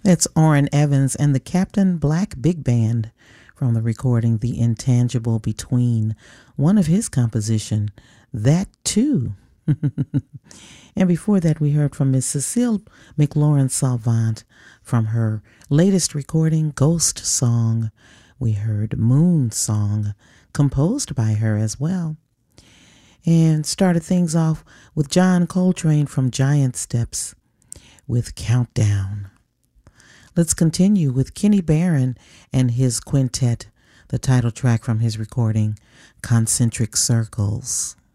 It's Orrin Evans and the Captain Black Big Band from the recording The Intangible Between, one of his composition, That Too. And before that, we heard from Miss Cecile McLaurin Salvant from her latest recording, Ghost Song. We heard Moon Song, composed by her as well. And started things off with John Coltrane from Giant Steps with Countdown. Let's continue with Kenny Barron and his quintet, the title track from his recording, Concentric Circles.